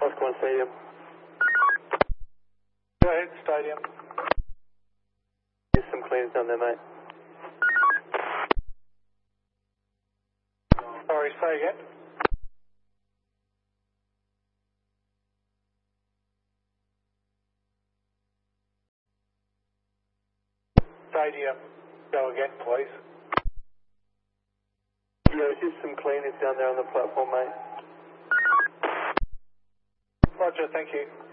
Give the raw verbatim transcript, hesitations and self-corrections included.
Oscar one Stadium. Go ahead, Stadium. There's some cleans down there, mate. Sorry, say again. Stadium. Go again, please. Yeah, there's just some cleaners down there on the platform, mate. Roger, thank you.